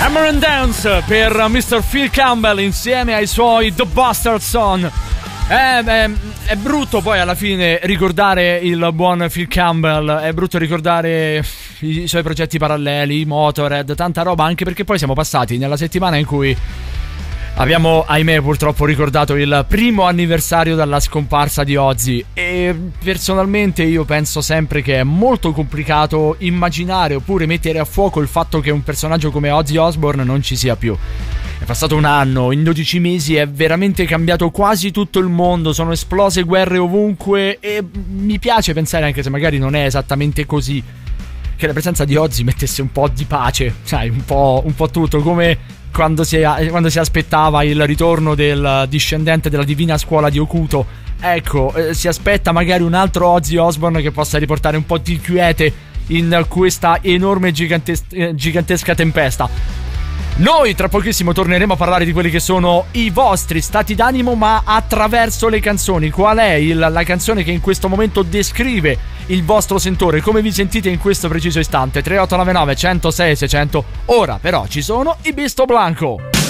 Hammer and Dance per Mr. Phil Campbell insieme ai suoi The Bastard Son. È brutto poi alla fine ricordare il buon Phil Campbell, è brutto ricordare i suoi progetti paralleli, i Motorhead, tanta roba, anche perché poi siamo passati nella settimana in cui abbiamo, ahimè, purtroppo ricordato il primo anniversario dalla scomparsa di Ozzy. E personalmente io penso sempre che è molto complicato immaginare oppure mettere a fuoco il fatto che un personaggio come Ozzy Osbourne non ci sia più. È passato un anno, in 12 mesi è veramente cambiato quasi tutto il mondo, sono esplose guerre ovunque e mi piace pensare, anche se magari non è esattamente così, che la presenza di Ozzy mettesse un po' di pace, sai, un po' tutto, come quando si aspettava il ritorno del discendente della divina scuola di Hokuto. Ecco, si aspetta magari un altro Ozzy Osbourne che possa riportare un po' di quiete in questa enorme gigantesca tempesta. Noi tra pochissimo torneremo a parlare di quelli che sono i vostri stati d'animo, ma attraverso le canzoni. Qual è la canzone che in questo momento descrive il vostro sentore? Come vi sentite in questo preciso istante? 3899 106 600. Ora però ci sono i Bisto Blanco.